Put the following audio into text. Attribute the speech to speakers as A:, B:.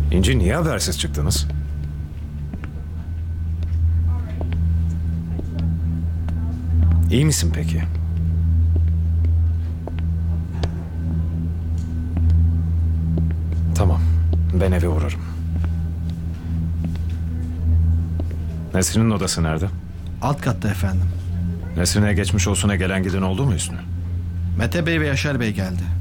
A: İnci, niye habersiz çıktınız? İyi misin peki? Tamam, ben eve uğrarım. Nesrin'in odası nerede?
B: Alt katta efendim.
A: Nesrin'e geçmiş olsuna gelen giden oldu mu Hüsnü?
B: Mete Bey ve Yaşar Bey geldi.